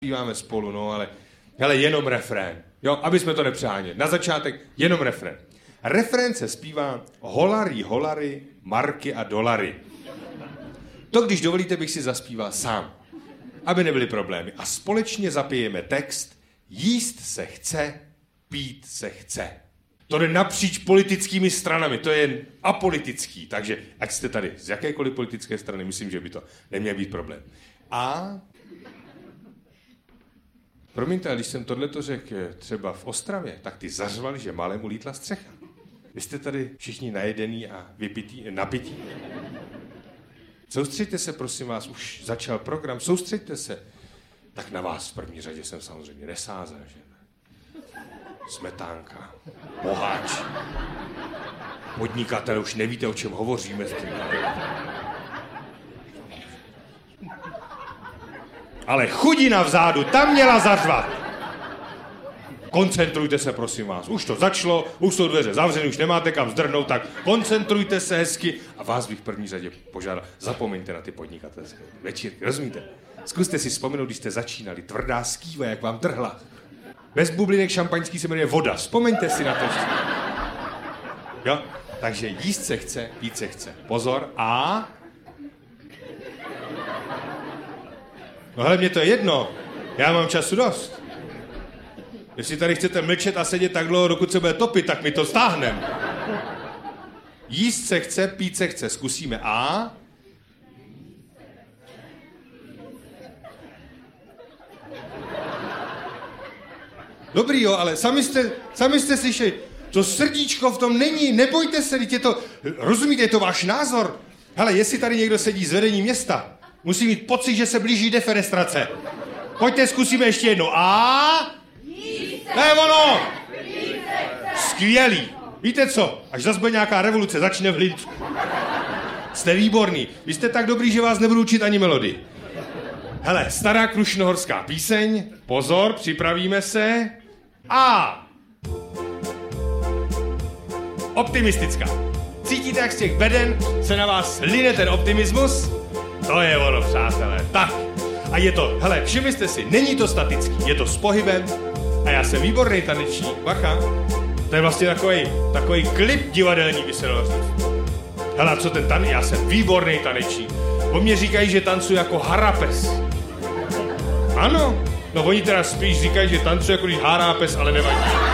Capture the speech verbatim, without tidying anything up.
Zpíváme spolu, no ale, hele, jenom refrén, jo, aby jsme to nepřáněli. Na začátek jenom refrén. Refrén se zpívá holary, holary, marky a dolary. To, když dovolíte, bych si zaspíval sám, aby nebyly problémy. A společně zapijeme text jíst se chce, pít se chce. To jde napříč politickými stranami, to je apolitický, takže ať jste tady z jakékoliv politické strany, myslím, že by to neměl být problém. A promiňte, ale když jsem tohleto řekl třeba v Ostravě, tak ty zařvali, že malému lítla střecha. Vy jste tady všichni najedený a vypitý, napití. Soustřeďte se, prosím vás, už začal program, soustřeďte se. Tak na vás v první řadě jsem samozřejmě nesázel, že ne? Smetánka, boháč, podnikatel, už nevíte, o čem hovoříme s tím. Ale chudina vzadu, tam měla zařvat. Koncentrujte se, prosím vás. Už to začalo, už jsou dveře zavřené, už nemáte kam zdrhnout, tak koncentrujte se hezky. A vás bych v první řadě požádal, zapomeňte na ty podnikatelské večírky, rozumíte? Zkuste si vzpomenout, když jste začínali, tvrdá skýva, jak vám trhla. Bez bublinek šampaňský se jmenuje voda, vzpomeňte si na to. Jo? Takže jíst se chce, pít se chce. Pozor a... No hele, mně to je jedno, já mám času dost. Jestli tady chcete mlčet a sedět tak dlouho, dokud se bude topit, tak mi to stáhnem. Jíst se chce, pít se chce, zkusíme a... Dobrý jo, ale sami jste, sami jste slyšeli, to srdíčko v tom není, nebojte se, je to, rozumíte, je to váš názor. Hele, jestli tady někdo sedí z vedení města, musí mít pocit, že se blíží defenestrace. Pojďte, zkusíme ještě jednou. A... To je ono! Skvělý. Víte co? Až zase bude nějaká revoluce, začne v Hlinsku. Jste výborný. Vy jste tak dobrý, že vás nebudu učit ani melodii. Hele, stará krušnohorská píseň. Pozor, připravíme se. A... Optimistická. Cítíte, jak z těch beden se na vás line ten optimismus? To je ono, přátelé. Tak. A je to, hele, všimli jste si, není to statický, je to s pohybem. A já jsem výborný tanečník, bacha. To je vlastně takový, takový klip divadelní, by se dalo říct. Hele, co ten tan? Já jsem výborný tanečník. O mě říkají, že tancuji jako harapes. Ano, no oni teda spíš říkají, že tancuji jako když harapes, ale nevadí.